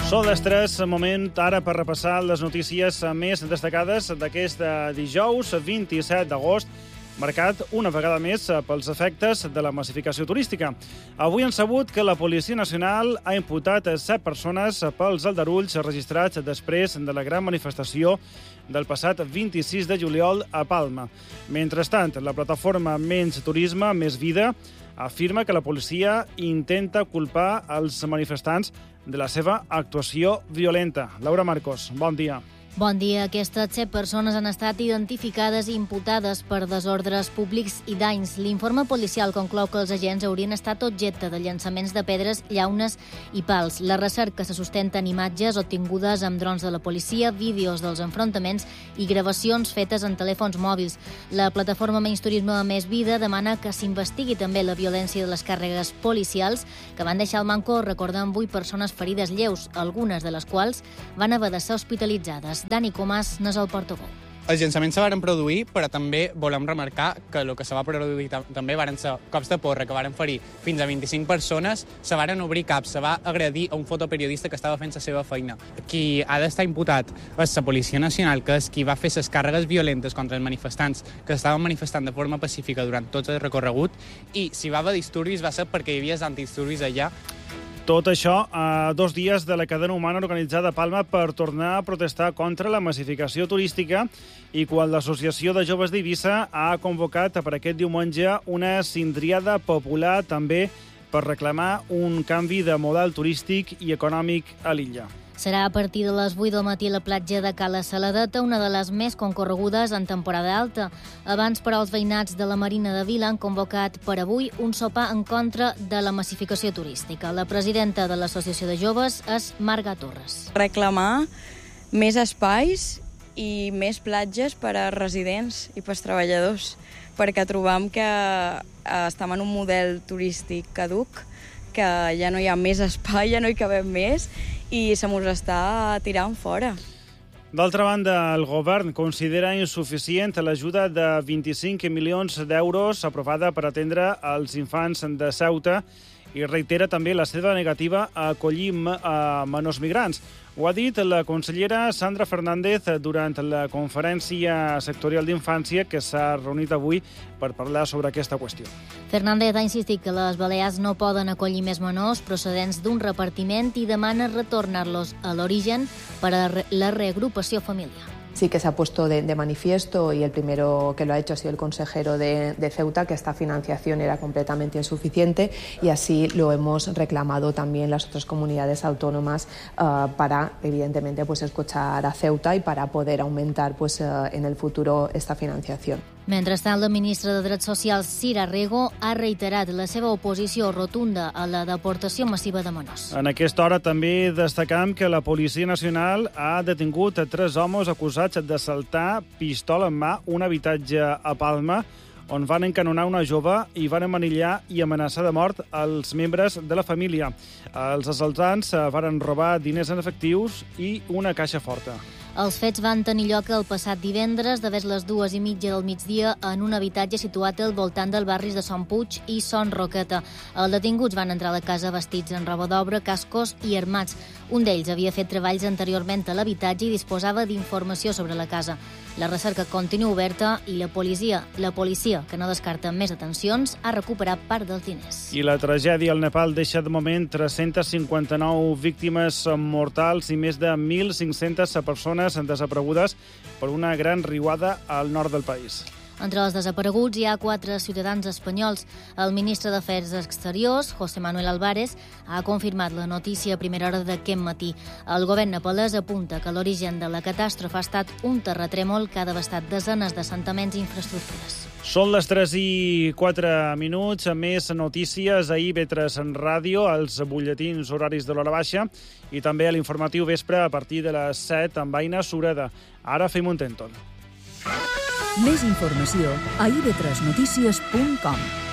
Són les 3, moment ara per repassar les notícies més destacades d'aquest dijous 27 d'agost, marcat una vegada més pels efectes de la massificació turística. Avui hem sabut que la Policia Nacional ha imputat 7 persones pels aldarulls registrats després de la gran manifestació del passat 26 de juliol a Palma. Mentrestant, la plataforma Menys Turisme, Més Vida afirma que la policia intenta culpar els manifestants de la seva actuació violenta. Laura Marcos, bon dia. Bon dia. Aquestes 7 persones han estat identificades i imputades per desordres públics i danys. L'informe policial conclou que els agents haurien estat objecte de llançaments de pedres, llaunes i pals. La recerca se sustenta en imatges obtingudes amb drons de la policia, vídeos dels enfrontaments i gravacions fetes en telèfons mòbils. La plataforma Menys Turisme Més Vida demana que s'investigui també la violència de les càrregues policials que van deixar al manco, recordant 8 persones ferides lleus, algunes de les quals van haver de ser hospitalitzades. Dani Comas n'és el portaveu. Els llançaments se varen produir, però també volem remarcar que el que se va produir també varen ser cops de porra que varen ferir fins a 25 persones, se varen obrir caps, se va agredir a un fotoperiodista que estava fent la seva feina. Qui ha d'estar imputat és la Policia Nacional, que és qui va fer les càrregues violentes contra els manifestants que estaven manifestant de forma pacífica durant tot el recorregut, i si va haver disturbis va ser perquè hi havia antidisturbis allà. Tot això a 2 dies de la cadena humana organitzada a Palma per tornar a protestar contra la massificació turística i quan l'Associació de Joves d'Eivissa ha convocat per aquest diumenge una cindriada popular també per reclamar un canvi de model turístic i econòmic a l'illa. Serà a partir de les 8 del matí a la platja de Cala Saladeta, una de les més concorregudes en temporada alta. Abans, però, els veïnats de la Marina de Vila han convocat per avui un sopar en contra de la massificació turística. La presidenta de l'Associació de Joves és Marga Torres. Reclamar més espais i més platges per a residents i per als treballadors, perquè trobam que estem en un model turístic caduc, que ja no hi ha més espai, ja no hi cabem més, i se mos està tirant fora. D'altra banda, el govern considera insuficient l'ajuda de 25 milions d'euros aprovada per atendre els infants de Ceuta i reitera també la seva negativa a acollir menors migrants. Ho ha dit la consellera Sandra Fernández durant la conferència sectorial d'infància que s'ha reunit avui per parlar sobre aquesta qüestió. Fernández ha insistit que les Balears no poden acollir més menors procedents d'un repartiment i demana retornar-los a l'origen per a la reagrupació familiar. Sí que se ha puesto de manifiesto, y el primero que lo ha hecho ha sido el consejero de Ceuta, que esta financiación era completamente insuficiente, y así lo hemos reclamado también las otras comunidades autónomas para, evidentemente, pues escuchar a Ceuta y para poder aumentar pues en el futuro esta financiación. Mentrestant, la ministra de Drets Socials, Cira Rego, ha reiterat la seva oposició rotunda a la deportació massiva de menors. En aquesta hora també destacam que la Policia Nacional ha detingut 3 homes acusats d'assaltar pistola en mà un habitatge a Palma, on van encanonar una jove i van amanillar i amenaçar de mort els membres de la família. Els assaltants varen robar diners en efectius i una caixa forta. Els fets van tenir lloc el passat divendres, de les 2:30 del migdia, en un habitatge situat al voltant del barris de Son Puig i Son Roqueta. Els detinguts van entrar a la casa vestits en roba d'obra, cascos i armats. Un d'ells havia fet treballs anteriorment a l'habitatge i disposava d'informació sobre la casa. La recerca continua oberta i la policia, que no descarta més detencions, ha recuperat part dels diners. I la tragèdia al Nepal deixa de moment 359 víctimes mortals i més de 1.500 persones desaparegudes per una gran riuada al nord del país. Entre els desapareguts hi ha 4 ciutadans espanyols. El ministre d'Afers Exteriors, José Manuel Álvarez, ha confirmat la notícia a primera hora d'aquest matí. El govern nepalès apunta que l'origen de la catàstrofe ha estat un terratrèmol que ha devastat desenes d'assentaments i infraestructures. Són les 3:04. Més notícies a IB3 en ràdio, als butlletins horaris de l'hora baixa i també a l'informatiu vespre a partir de les 7 amb Aina Sureda. Ara fem un tentón. Més informació a ib3notícies.com.